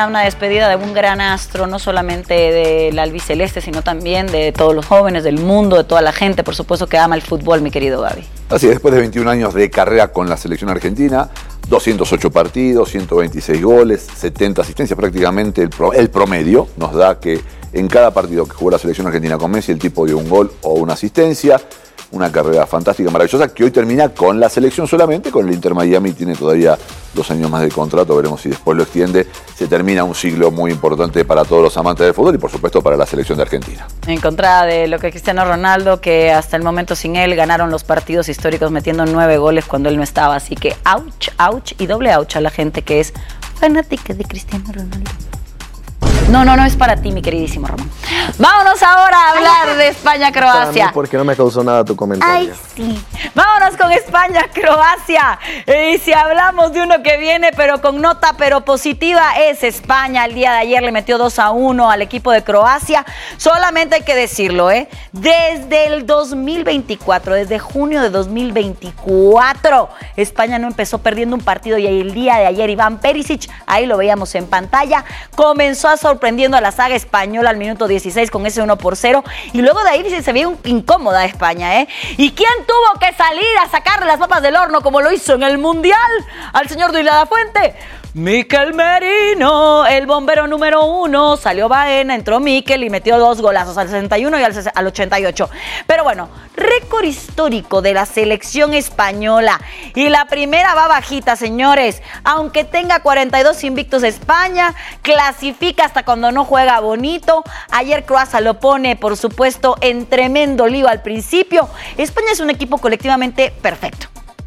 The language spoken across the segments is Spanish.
España, una despedida de un gran astro, no solamente del albiceleste, sino también de todos los jóvenes del mundo, de toda la gente, por supuesto, que ama el fútbol, mi querido Gaby. Así es, después de 21 años de carrera con la selección argentina, 208 partidos, 126 goles, 70 asistencias, prácticamente el promedio nos da que en cada partido que jugó la selección argentina con Messi, el tipo dio un gol o una asistencia. Una carrera fantástica, maravillosa, que hoy termina con la selección solamente, con el Inter Miami, tiene todavía 2 años más de contrato, veremos si después lo extiende. Se termina un siglo muy importante para todos los amantes del fútbol y por supuesto para la selección de Argentina. En contra de lo que Cristiano Ronaldo, que hasta el momento sin él ganaron los partidos históricos metiendo 9 goles cuando él no estaba, así que ouch, ouch y doble ouch a la gente que es fanática de Cristiano Ronaldo. No es para ti, mi queridísimo Ramón. Vámonos ahora a hablar de España-Croacia. Porque no me causó nada tu comentario. Ay, sí. Vámonos con España-Croacia. Y si hablamos de uno que viene, pero con nota pero positiva, es España. El día de ayer le metió 2-1 al equipo de Croacia. Solamente hay que decirlo, desde el 2024, desde junio de 2024, España no empezó perdiendo un partido y el día de ayer Iván Perisic, ahí lo veíamos en pantalla, comenzó a sorprendiendo a la saga española al minuto 16 con ese 1-0 y luego de ahí se vio incómoda España, ¿Y quién tuvo que salir a sacarle las papas del horno como lo hizo en el Mundial al señor Luis de la Fuente? Mikel Merino, el bombero número 1, salió Baena, entró Mikel y metió 2 golazos al 61 y al 88. Pero bueno, récord histórico de la selección española y la primera va bajita, señores. Aunque tenga 42 invictos España, clasifica hasta cuando no juega bonito. Ayer Croacia lo pone, por supuesto, en tremendo lío al principio. España es un equipo colectivamente perfecto.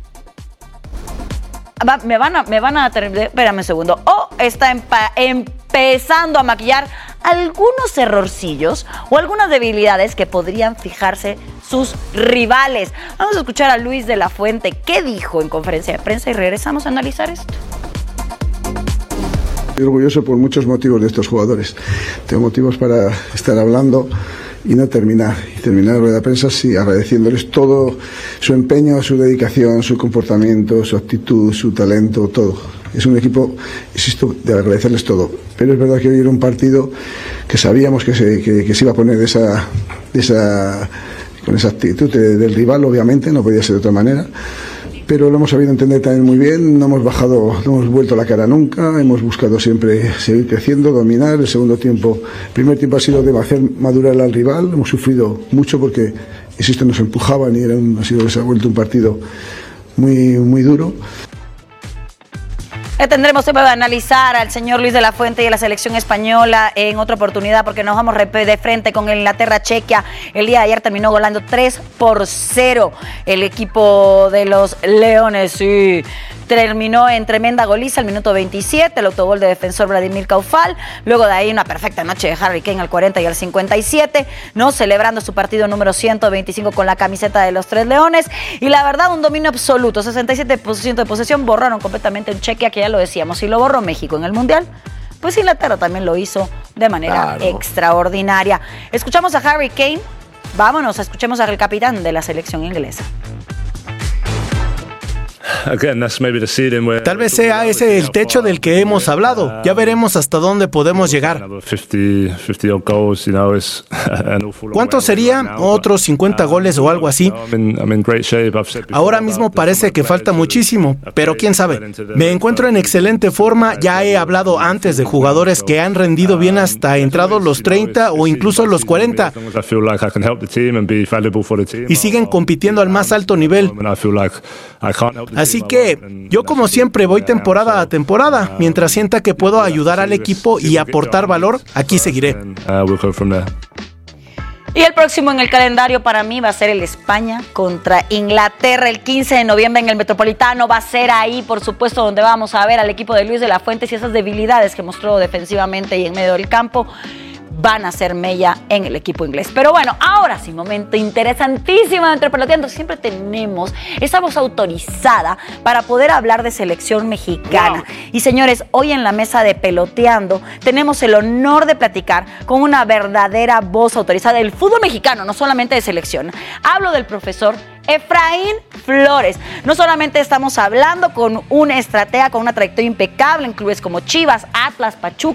Me van a tener, espérame un segundo. Está empezando a maquillar algunos errorcillos o algunas debilidades que podrían fijarse sus rivales. Vamos a escuchar a Luis de la Fuente qué dijo en conferencia de prensa y regresamos a analizar esto. Estoy orgulloso por muchos motivos de estos jugadores. Tengo motivos para estar hablando y no terminar la rueda de prensa agradeciéndoles todo su empeño, su dedicación, su comportamiento, su actitud, su talento, todo. Es un equipo, insisto, de agradecerles todo. Pero es verdad que hoy era un partido que sabíamos que se iba a poner con esa actitud del rival, obviamente, no podía ser de otra manera. Pero lo hemos sabido entender también muy bien, no hemos vuelto la cara nunca, hemos buscado siempre seguir creciendo, dominar. El primer tiempo ha sido de hacer madurar al rival, hemos sufrido mucho porque, insisto, nos empujaban y se ha vuelto un partido muy, muy duro. Tendremos tiempo de analizar al señor Luis de la Fuente y a la selección española en otra oportunidad porque nos vamos de frente con Inglaterra-Chequia. El día de ayer terminó golando 3-0 el equipo de los Leones. Sí. Terminó en tremenda goliza al minuto 27, el autogol de defensor Vladimir Coufal. Luego de ahí una perfecta noche de Harry Kane al 40 y al 57, celebrando su partido número 125 con la camiseta de los Tres Leones. Y la verdad, un dominio absoluto, 67% de posesión, borraron completamente en Chequia, que ya lo decíamos, y lo borró México en el Mundial. Pues Inglaterra también lo hizo de manera extraordinaria. Escuchamos a Harry Kane, escuchemos al capitán de la selección inglesa. Tal vez sea ese el techo del que hemos hablado. Ya veremos hasta dónde podemos llegar. ¿Cuánto sería? ¿Otros 50 goles o algo así? Ahora mismo parece que falta muchísimo, pero quién sabe. Me encuentro en excelente forma. Ya he hablado antes de jugadores que han rendido bien hasta entrados los 30 o incluso los 40 y siguen compitiendo al más alto nivel. Así que yo, como siempre, voy temporada a temporada. Mientras sienta que puedo ayudar al equipo y aportar valor, aquí seguiré. Y el próximo en el calendario para mí va a ser el España contra Inglaterra el 15 de noviembre en el Metropolitano. Va a ser ahí, por supuesto, donde vamos a ver al equipo de Luis de la Fuente y esas debilidades que mostró defensivamente y en medio del campo van a ser mella en el equipo inglés. Pero bueno, ahora sí, momento interesantísimo de Entre Peloteando. Siempre tenemos esa voz autorizada para poder hablar de selección mexicana. Wow. Y señores, hoy en la mesa de Peloteando tenemos el honor de platicar con una verdadera voz autorizada del fútbol mexicano, no solamente de selección. Hablo del profesor Efraín Flores. No solamente estamos hablando con un estratega con una trayectoria impecable en clubes como Chivas, Atlas, Pachuca,